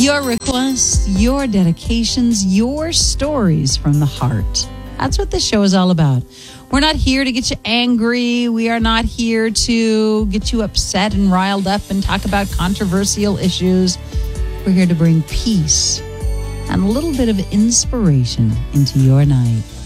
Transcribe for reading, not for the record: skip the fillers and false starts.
Your requests, your dedications, your stories from the heart. That's what this show is all about. We're not here to get you angry. We are not here to get you upset and riled up and talk about controversial issues. We're here to bring peace and a little bit of inspiration into your night.